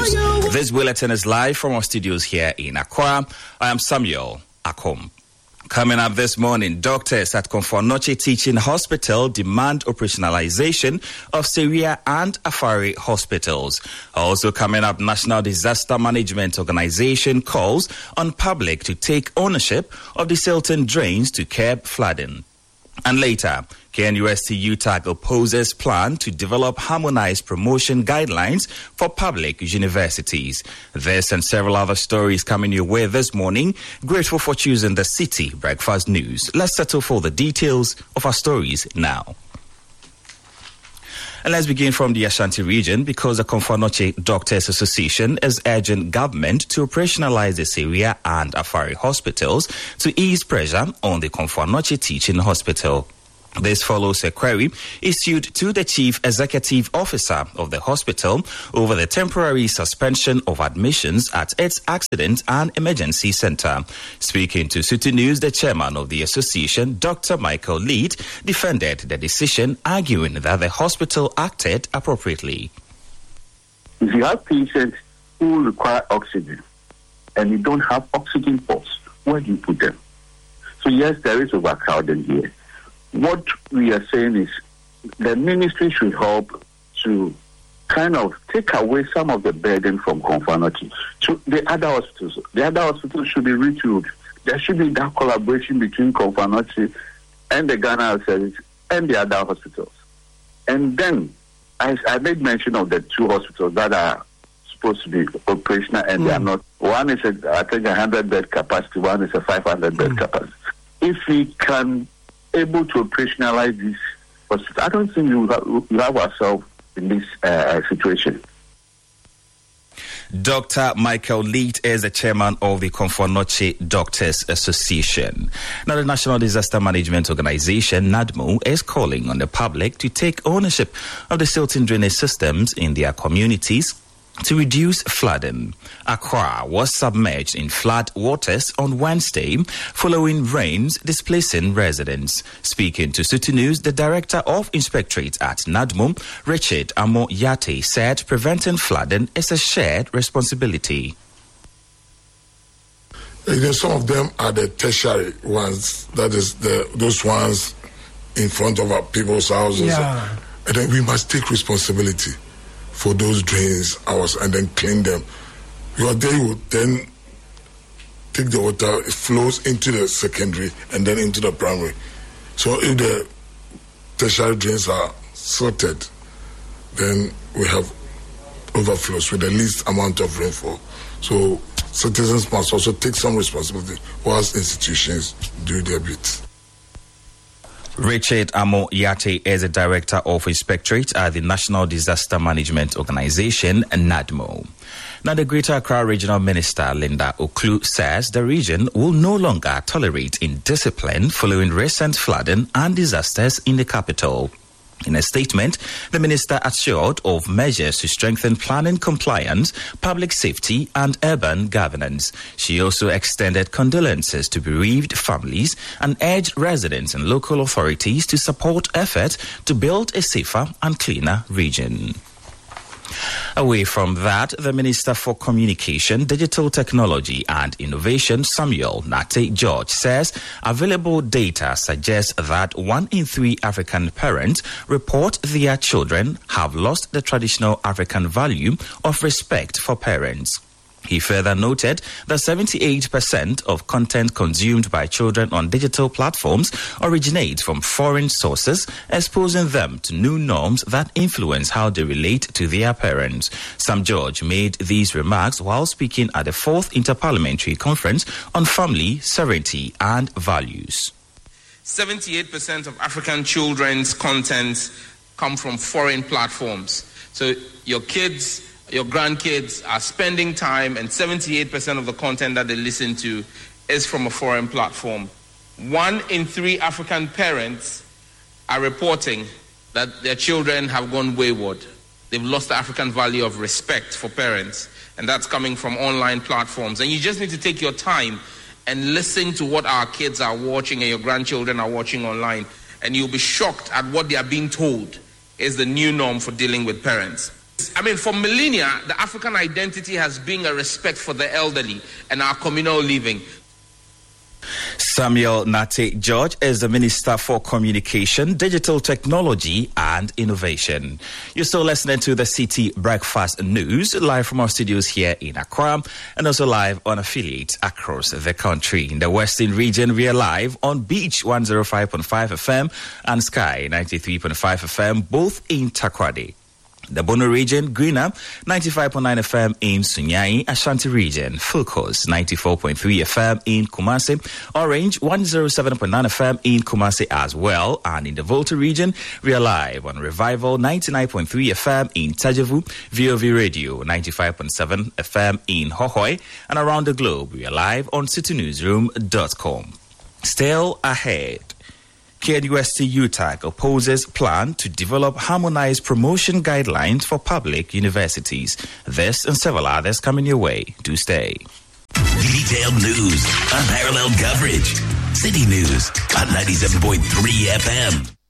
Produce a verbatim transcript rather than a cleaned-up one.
news. This bulletin is live from our studios here in Accra. I am Samuel Akom. Coming up this morning, doctors at Komfo Anokye Teaching Hospital demand operationalization of Seria and Afari hospitals. Also coming up, National Disaster Management Organization calls on public to take ownership of the Silton drains to curb flooding. And later, K N U S T U T A G opposes plan to develop harmonized promotion guidelines for public universities. This and several other stories coming your way this morning. Grateful for choosing the City Breakfast News. Let's settle for the details of our stories now. And let's begin from the Ashanti region, because the Komfo Anokye Doctors Association is urging government to operationalize the Seria and Afari hospitals to ease pressure on the Komfo Anokye Teaching Hospital. This follows a query issued to the Chief Executive Officer of the hospital over the temporary suspension of admissions at its Accident and Emergency Center. Speaking to City News, the chairman of the association, Doctor Michael Lead, defended the decision, arguing that the hospital acted appropriately. If you have patients who require oxygen and you don't have oxygen ports, where do you put them? So yes, there is overcrowding here. What we are saying is the ministry should help to kind of take away some of the burden from Komfo Anokye to the other hospitals. The other hospitals should be retooled. There should be that collaboration between Komfo Anokye and the Ghana Health Service and the other hospitals. And then I, I made mention of the two hospitals that are supposed to be operational and mm. they are not. One is a, I think a hundred bed capacity. One is a five hundred bed mm. capacity. If we can able to operationalize this, but I don't think we have, we have ourselves in this uh, situation. Doctor Michael Lead is the chairman of the Komfo Anokye Doctors Association. Now, the National Disaster Management Organization, NADMO, is calling on the public to take ownership of the silting drainage systems in their communities to reduce flooding. Accra was submerged in flood waters on Wednesday following rains displacing residents. Speaking to City News, the director of Inspectorate at NADMO, Richard Amo-Yate, said preventing flooding is a shared responsibility. You know, some of them are the tertiary ones, that is the those ones in front of our people's houses. Yeah. And then we must take responsibility for those drains ours and then clean them. Because they will then take the water, it flows into the secondary and then into the primary. So if the tertiary drains are sorted, then we have overflows with the least amount of rainfall. So citizens must also take some responsibility whilst institutions do their bit. Richard Amo-Yate is the director of Inspectorate at the National Disaster Management Organization, NADMO. Now, the Greater Accra Regional Minister, Linda Oklu, says the region will no longer tolerate indiscipline following recent flooding and disasters in the capital. In a statement, the minister assured of measures to strengthen planning compliance, public safety, and urban governance. She also extended condolences to bereaved families and urged residents and local authorities to support efforts to build a safer and cleaner region. Away from that, the Minister for Communication, Digital Technology and Innovation, Samuel Nate George, says available data suggests that one in three African parents report their children have lost the traditional African value of respect for parents. He further noted that seventy-eight percent of content consumed by children on digital platforms originates from foreign sources, exposing them to new norms that influence how they relate to their parents. Sam George made these remarks while speaking at the fourth Interparliamentary Conference on Family, Sovereignty and Values. seventy-eight percent of African children's content come from foreign platforms. So your kids, your grandkids are spending time, and seventy-eight percent of the content that they listen to is from a foreign platform. One in three African parents are reporting that their children have gone wayward. They've lost the African value of respect for parents, and that's coming from online platforms. And you just need to take your time and listen to what our kids are watching and your grandchildren are watching online, and you'll be shocked at what they are being told is the new norm for dealing with parents. I mean, for millennia, the African identity has been a respect for the elderly and our communal living. Samuel Nate George is the Minister for Communication, Digital Technology and Innovation. You're still listening to the City Breakfast News, live from our studios here in Accra and also live on affiliates across the country. In the Western region, we are live on Beach one oh five point five F M and Sky ninety-three point five F M, both in Takoradi. The Bono region, Greener, ninety-five point nine F M in Sunyai, Ashanti region, Fulcos, ninety-four point three F M in Kumasi, Orange, one oh seven point nine F M in Kumasi as well, and in the Volta region, we are live on Revival, ninety-nine point three F M in Tajavu, V O V Radio, ninety-five point seven F M in Hohoi, and around the globe, we are live on city newsroom dot com. Still ahead. K N U S T U T A G opposes plan to develop harmonized promotion guidelines for public universities. This and several others coming your way. Do stay. Detailed news, unparalleled coverage. City News on ninety-seven point three F M.